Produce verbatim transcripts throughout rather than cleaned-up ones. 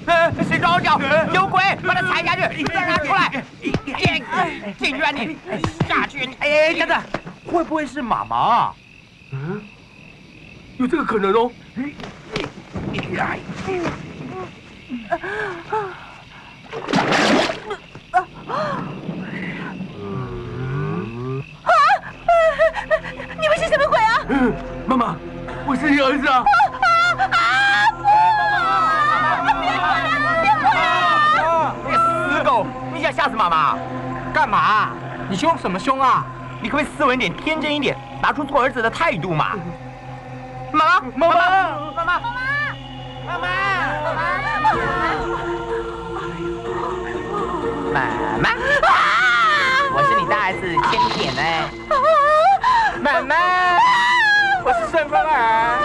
呃，水装脚，有鬼，把他踩下去，再拿出来，进进去啊你，下去！哎，等等，会不会是妈妈？ 嗯，有这个可能哦。 哎。 啊！你们是什么鬼啊？ 嗯，妈妈，我是你儿子啊！ 啊啊！不！别过来！别过来！ 你死狗！你想吓死妈妈？干嘛？你凶什么凶啊？你可不可以斯文点、天真一点，拿出做儿子的态度嘛？妈妈，妈妈，妈妈，妈妈，妈妈，妈妈，我是你大儿子千点呢。妈妈，我是顺风耳。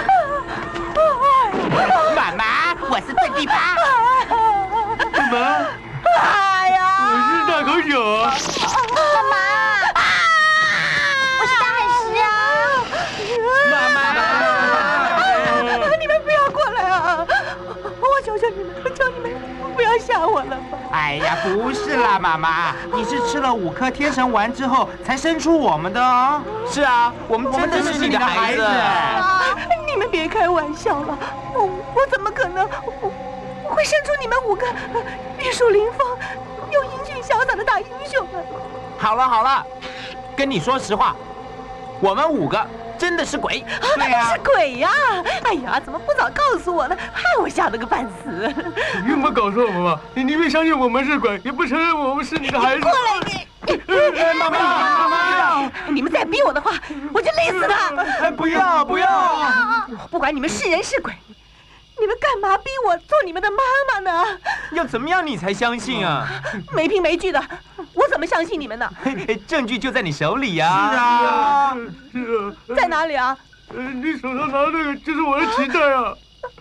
妈妈，我是笨地巴。 妈妈， 哎呀， 我是大口九。 妈妈，我是大海狮啊。 妈妈， 你们不要过来啊！我求求你们，我求你们不要吓我了吧。 哎呀，不是啦，妈妈，你是吃了五颗天神丸之后才生出我们的哦。是啊，我们真的是你的孩子。 啊！你们别开玩笑了，我我怎么可能我会生出你们五个玉树临风又英俊潇洒的大英雄啊？ 好了好了，跟你说实话，我们五个真的是鬼。对呀、 是鬼呀！哎呀，怎么不早告诉我呢？害我吓得个半死。 你有没有搞错，妈妈？你宁愿相信我们是鬼，也不承认我们是你的孩子。 过来你！ 妈妈妈妈， 你们再逼我的话，我就勒死他！ 哎，不要不要！ 不管你们是人是鬼，你们干嘛逼我做你们的妈妈呢？ 要怎么样你才相信啊？ 没凭没据的，我怎么相信你们呢？ 证据就在你手里呀。 是啊，是啊。 在哪里啊？ 呃，你手上拿的那个就是我的脐带啊！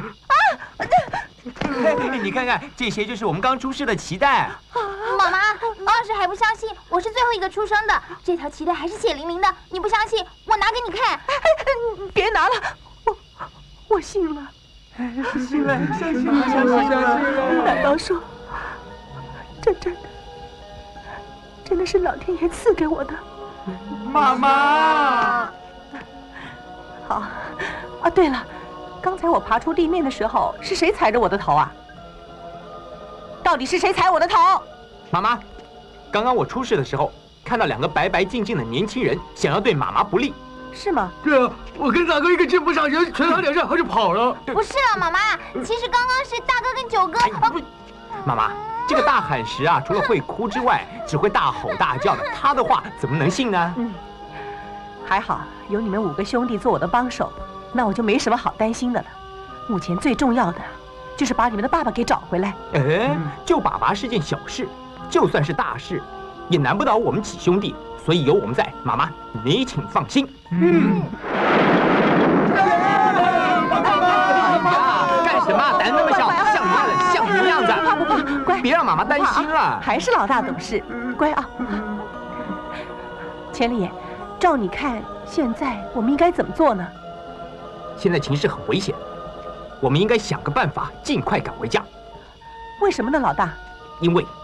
你看看，这些就是我们刚出世的脐带。 妈妈，要是还不相信，我是最后一个出生的，这条脐带还是血淋淋的。你不相信，我拿给你看。 别拿了，我我信了， 信了，相信了，相信了。 难道说，这真的真的是老天爷赐给我的？ 妈妈。 好，啊，对了，刚才我爬出地面的时候，是谁踩着我的头啊？到底是谁踩我的头？ 妈妈，刚刚我出事的时候，看到两个白白净净的年轻人想要对妈妈不利。 是吗？ 对啊，我跟大哥一个箭步上前，拳他两下，他就跑了。 不是啊，妈妈，其实刚刚是大哥跟九哥。 哎，不，妈妈，这个大喊时啊，除了会哭之外，只会大吼大叫的，他的话怎么能信呢？ 嗯，还好有你们五个兄弟做我的帮手，那我就没什么好担心的了。目前最重要的就是把你们的爸爸给找回来。 哎，救爸爸是件小事，就算是大事，也难不倒我们几兄弟。所以有我们在，妈妈，你请放心。嗯。干什么？胆那么小，像你样像你样子。 不不不，乖， 别让妈妈担心了。 还是老大懂事，乖啊。千里眼，照你看，现在我们应该怎么做呢？ 现在情势很危险，我们应该想个办法，尽快赶回家。 为什么呢，老大？ 因为